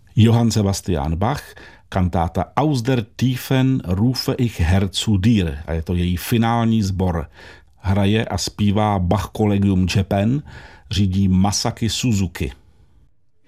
Johann Sebastian Bach, kantáta Aus der Tiefen rufe ich Herr zu dir. A je to její finální sbor. Hraje a zpívá Bach Collegium Japan, řídí Masaki Suzuki.